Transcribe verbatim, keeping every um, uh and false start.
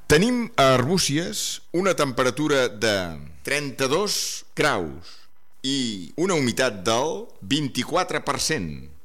Tenim a Arbúcies una temperatura de trenta-dos graus i una humitat del vint-i-quatre per cent.